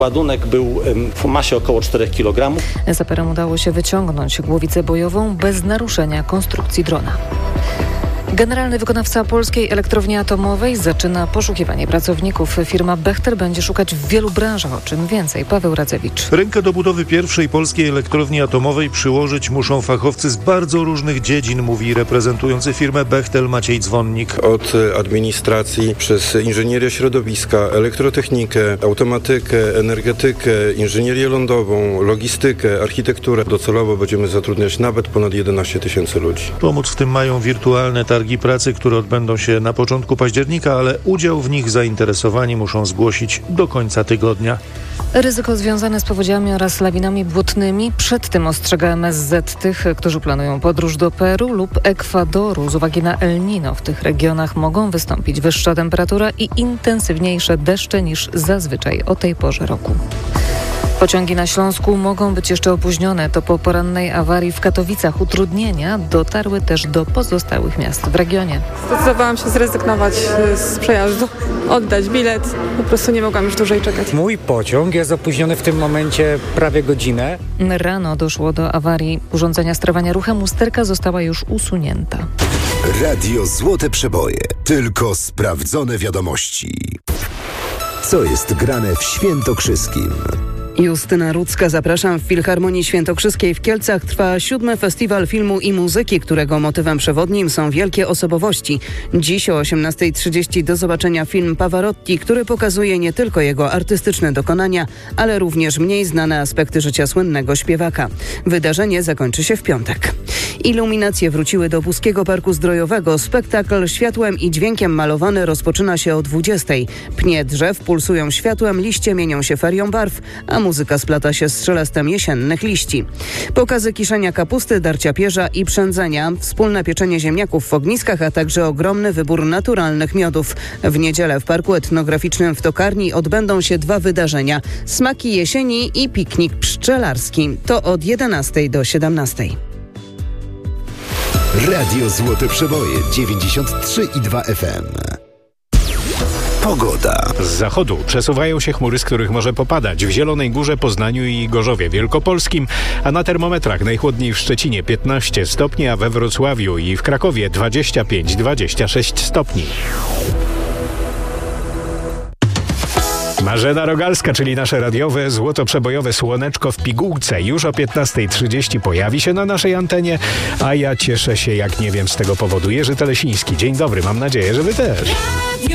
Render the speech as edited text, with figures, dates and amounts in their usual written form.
Ładunek był w masie około 4 kg. Saperom udało się wyciągnąć głowicę bojową bez naruszenia konstrukcji drona. Generalny wykonawca Polskiej Elektrowni Atomowej zaczyna poszukiwanie pracowników. Firma Bechtel będzie szukać w wielu branżach. O czym więcej? Paweł Radzewicz. Rękę do budowy pierwszej polskiej elektrowni atomowej przyłożyć muszą fachowcy z bardzo różnych dziedzin, mówi reprezentujący firmę Bechtel Maciej Dzwonnik. Od administracji, przez inżynierię środowiska, elektrotechnikę, automatykę, energetykę, inżynierię lądową, logistykę, architekturę. Docelowo będziemy zatrudniać nawet ponad 11 tysięcy ludzi. Pomóc w tym mają wirtualne targi pracy, które odbędą się na początku października, ale udział w nich zainteresowani muszą zgłosić do końca tygodnia. Ryzyko związane z powodziami oraz lawinami błotnymi. Przed tym ostrzega MSZ tych, którzy planują podróż do Peru lub Ekwadoru. Z uwagi na El Niño w tych regionach mogą wystąpić wyższa temperatura i intensywniejsze deszcze niż zazwyczaj o tej porze roku. Pociągi na Śląsku mogą być jeszcze opóźnione. To po porannej awarii w Katowicach utrudnienia dotarły też do pozostałych miast w regionie. Zdecydowałam się zrezygnować z przejazdu, oddać bilet. Po prostu nie mogłam już dłużej czekać. Mój pociąg jest opóźniony w tym momencie prawie godzinę. Rano doszło do awarii urządzenia sterowania ruchem. Usterka została już usunięta. Radio Złote Przeboje. Tylko sprawdzone wiadomości. Co jest grane w Świętokrzyskim? Justyna Rudzka, zapraszam. W Filharmonii Świętokrzyskiej w Kielcach trwa 7. Festiwal Filmu i Muzyki, którego motywem przewodnim są wielkie osobowości. Dziś o 18:30 do zobaczenia film Pavarotti, który pokazuje nie tylko jego artystyczne dokonania, ale również mniej znane aspekty życia słynnego śpiewaka. Wydarzenie zakończy się w piątek. Iluminacje wróciły do Puskiego Parku Zdrojowego. Spektakl światłem i dźwiękiem malowany rozpoczyna się o 20:00. Pnie drzew pulsują światłem, liście mienią się ferią barw, a muzyka splata się z szelestem jesiennych liści. Pokazy kiszenia kapusty, darcia pierza i przędzenia, wspólne pieczenie ziemniaków w ogniskach, a także ogromny wybór naturalnych miodów. W niedzielę w Parku Etnograficznym w Tokarni odbędą się 2 wydarzenia. Smaki jesieni i piknik pszczelarski. To od 11:00 do 17:00. Radio Złote Przeboje 93,2 FM. Pogoda. Z zachodu przesuwają się chmury, z których może popadać. W Zielonej Górze, Poznaniu i Gorzowie Wielkopolskim, a na termometrach najchłodniej w Szczecinie 15 stopni, a we Wrocławiu i w Krakowie 25-26 stopni. Marzena Rogalska, czyli nasze radiowe, złotoprzebojowe słoneczko w pigułce. Już o 15:30 pojawi się na naszej antenie, a ja cieszę się jak nie wiem z tego powodu. Jerzy Telesiński. Dzień dobry, mam nadzieję, że wy też.